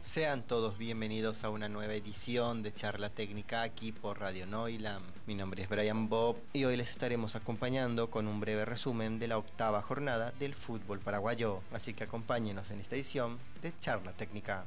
Sean todos bienvenidos a una nueva edición de Charla Técnica aquí por Radio Noilam. Mi nombre es Brian Bob y hoy les estaremos acompañando con un breve resumen de la octava jornada del fútbol paraguayo. Así que acompáñenos en esta edición de Charla Técnica.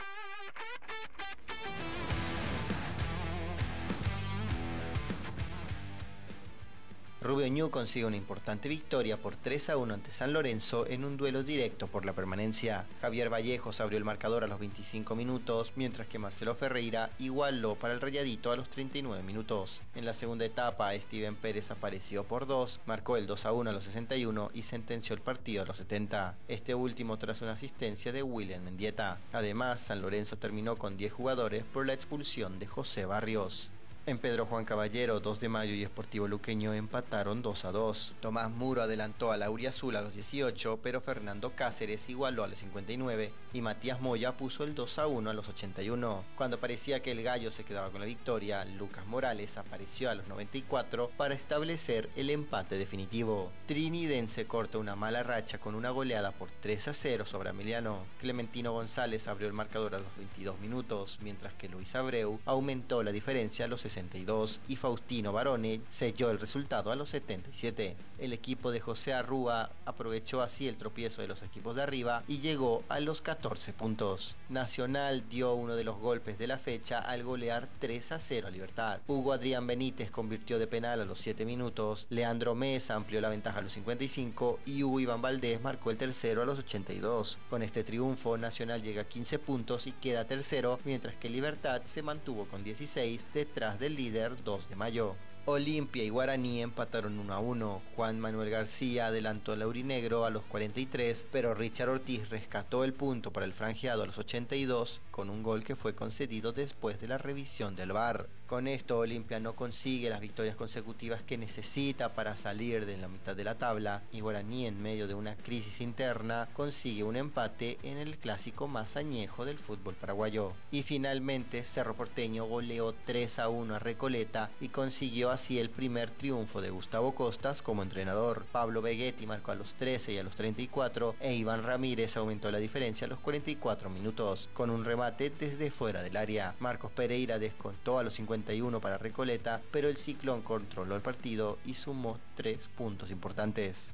Rubio Ñu consigue una importante victoria por 3-1 ante San Lorenzo en un duelo directo por la permanencia. Javier Vallejos abrió el marcador a los 25 minutos, mientras que Marcelo Ferreira igualó para el Rayadito a los 39 minutos. En la segunda etapa, Steven Pérez apareció por 2, marcó el 2-1 a los 61 y sentenció el partido a los 70. Este último tras una asistencia de William Mendieta. Además, San Lorenzo terminó con 10 jugadores por la expulsión de José Barrios. En Pedro Juan Caballero, 2 de Mayo y Sportivo Luqueño empataron 2-2. Tomás Muro adelantó a Lauriazul a los 18, pero Fernando Cáceres igualó a los 59 y Matías Moya puso el 2-1 a los 81. Cuando parecía que el Gallo se quedaba con la victoria, Lucas Morales apareció a los 94 para establecer el empate definitivo. Trinidense corta una mala racha con una goleada por 3-0 sobre Emiliano. Clementino González abrió el marcador a los 22 minutos, mientras que Luis Abreu aumentó la diferencia a los 62 y Faustino Barone selló el resultado a los 77. El equipo de José Arrúa aprovechó así el tropiezo de los equipos de arriba y llegó a los 14 puntos. Nacional dio uno de los golpes de la fecha al golear 3-0 a Libertad. Hugo Adrián Benítez convirtió de penal a los 7 minutos, Leandro Mesa amplió la ventaja a los 55 y Hugo Iván Valdés marcó el tercero a los 82. Con este triunfo, Nacional llega a 15 puntos y queda tercero, mientras que Libertad se mantuvo con 16 detrás del líder 2 de Mayo. Olimpia y Guaraní empataron 1-1. Juan Manuel García adelantó al aurinegro a los 43, pero Richard Ortiz rescató el punto para el franjeado a los 82 con un gol que fue concedido después de la revisión del VAR. Con esto, Olimpia no consigue las victorias consecutivas que necesita para salir de la mitad de la tabla y Guaraní, en medio de una crisis interna, consigue un empate en el clásico más añejo del fútbol paraguayo. Y finalmente, Cerro Porteño goleó 3-1 a Recoleta y consiguió así el primer triunfo de Gustavo Costas como entrenador. Pablo Vegetti marcó a los 13 y a los 34 e Iván Ramírez aumentó la diferencia a los 44 minutos con un remate desde fuera del área. Marcos Pereira descontó a los 51 para Recoleta, pero el Ciclón controló el partido y sumó 3 puntos importantes.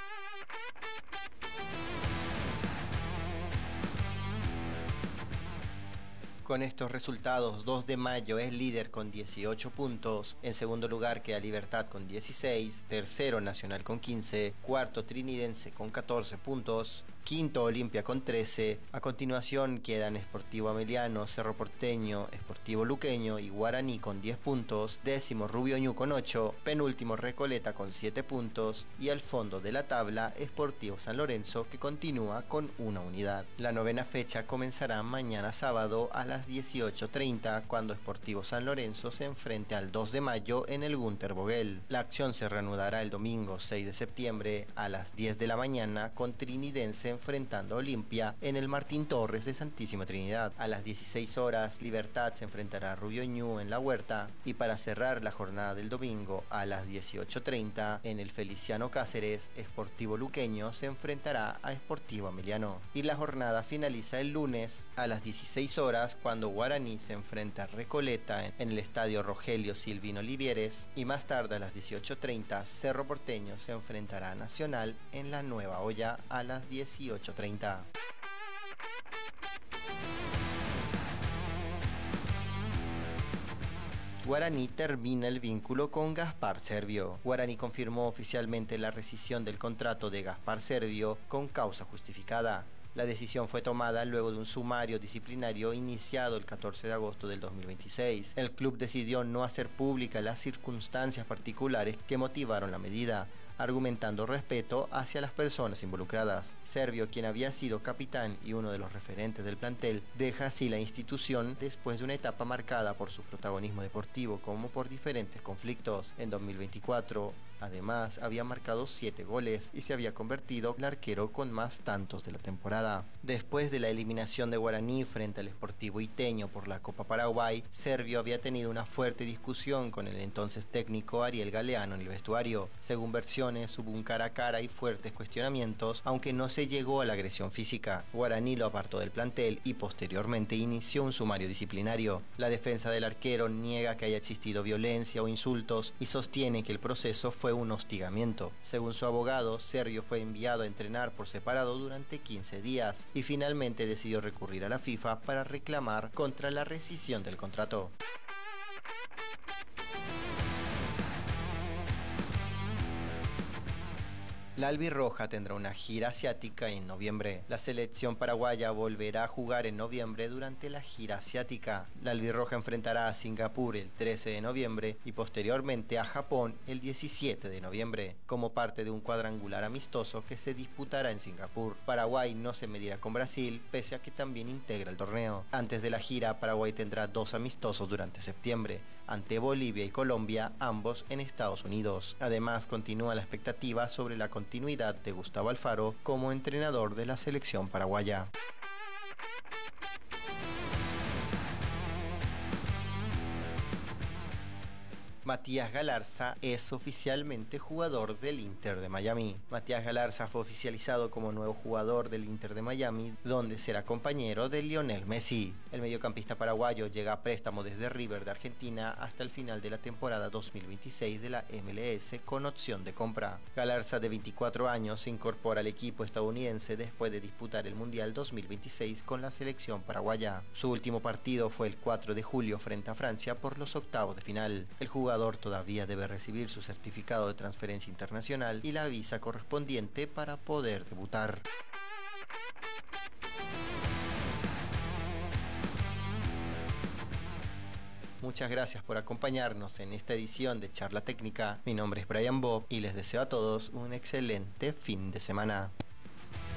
Con estos resultados, 2 de Mayo es líder con 18 puntos, en segundo lugar queda Libertad con 16, tercero Nacional con 15, cuarto Trinidense con 14 puntos, quinto Olimpia con 13, a continuación quedan Sportivo Ameliano, Cerro Porteño, Sportivo Luqueño y Guaraní con 10 puntos, décimo Rubio Ñu con 8, penúltimo Recoleta con 7 puntos y al fondo de la tabla Sportivo San Lorenzo que continúa con una unidad. La novena fecha comenzará mañana sábado a las 18:30 cuando Sportivo San Lorenzo se enfrente al 2 de Mayo en el Gunter Vogel. La acción se reanudará el domingo 6 de septiembre a las 10 de la mañana con Trinidense enfrentando a Olimpia en el Martín Torres de Santísima Trinidad. A las 16 horas Libertad se enfrentará a Rubio Ñu en La Huerta y para cerrar la jornada del domingo a las 18:30 en el Feliciano Cáceres, Sportivo Luqueño se enfrentará a Sportivo Ameliano. Y la jornada finaliza el lunes a las 16 horas cuando Guaraní se enfrenta a Recoleta en el estadio Rogelio Silvino Livieres y más tarde a las 18:30 Cerro Porteño se enfrentará a Nacional en la Nueva Olla a las 18:30. Guaraní termina el vínculo con Gaspar Servio. Guaraní confirmó oficialmente la rescisión del contrato de Gaspar Servio con causa justificada. La decisión fue tomada luego de un sumario disciplinario iniciado el 14 de agosto del 2026. El club decidió no hacer públicas las circunstancias particulares que motivaron la medida, argumentando respeto hacia las personas involucradas. Servio, quien había sido capitán y uno de los referentes del plantel, deja así la institución después de una etapa marcada por su protagonismo deportivo como por diferentes conflictos. En 2024 Además, había marcado 7 goles y se había convertido en el arquero con más tantos de la temporada. Después de la eliminación de Guaraní frente al Sportivo Iteño por la Copa Paraguay, Servio había tenido una fuerte discusión con el entonces técnico Ariel Galeano en el vestuario. Según versiones, hubo un cara a cara y fuertes cuestionamientos, aunque no se llegó a la agresión física. Guaraní lo apartó del plantel y posteriormente inició un sumario disciplinario. La defensa del arquero niega que haya existido violencia o insultos y sostiene que el proceso fue un hostigamiento. Según su abogado, Servio fue enviado a entrenar por separado durante 15 días y finalmente decidió recurrir a la FIFA para reclamar contra la rescisión del contrato. La albirroja tendrá una gira asiática en noviembre. La selección paraguaya volverá a jugar en noviembre durante la gira asiática. La albirroja enfrentará a Singapur el 13 de noviembre y posteriormente a Japón el 17 de noviembre, como parte de un cuadrangular amistoso que se disputará en Singapur. Paraguay no se medirá con Brasil, pese a que también integra el torneo. Antes de la gira, Paraguay tendrá 2 amistosos durante septiembre, ante Bolivia y Colombia, ambos en Estados Unidos. Además, continúa la expectativa sobre la continuidad de Gustavo Alfaro como entrenador de la selección paraguaya. Matías Galarza es oficialmente jugador del Inter de Miami. Matías Galarza fue oficializado como nuevo jugador del Inter de Miami, donde será compañero de Lionel Messi. El mediocampista paraguayo llega a préstamo desde River de Argentina hasta el final de la temporada 2026 de la MLS con opción de compra. Galarza, de 24 años, se incorpora al equipo estadounidense después de disputar el Mundial 2026 con la selección paraguaya. Su último partido fue el 4 de julio frente a Francia por los octavos de final. El jugador todavía debe recibir su certificado de transferencia internacional y la visa correspondiente para poder debutar. Muchas gracias por acompañarnos en esta edición de Charla Técnica. Mi nombre es Brian Bob y les deseo a todos un excelente fin de semana.